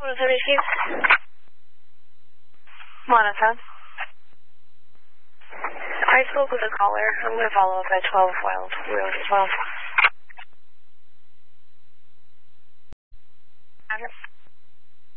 172. Monotone. I spoke with a caller. I'm going to follow up at 12 Wild Wheels as well.